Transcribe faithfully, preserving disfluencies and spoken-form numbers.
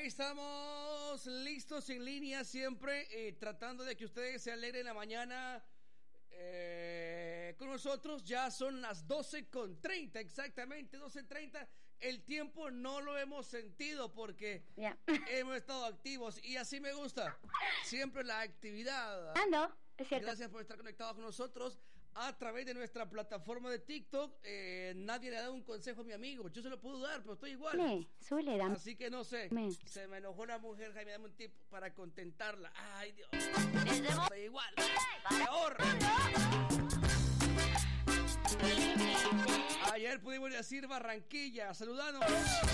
Ahí estamos listos en línea siempre, eh, tratando de que ustedes se alegren la mañana eh, con nosotros. Ya son las doce con treinta, exactamente, doce treinta. El tiempo no lo hemos sentido porque yeah. hemos estado activos y así me gusta. Siempre la actividad. Ah, no, es cierto. Gracias por estar conectados con nosotros a través de nuestra plataforma de TikTok. Eh, nadie le ha dado un consejo a mi amigo. Yo se lo puedo dar, pero estoy igual. Me, suele, dame. Así que no sé. Me. Se me enojó la mujer, Jaime, dame un tip para contentarla. Ay, Dios. Estoy igual. Peor. Ayer pudimos decir Barranquilla. Saludanos.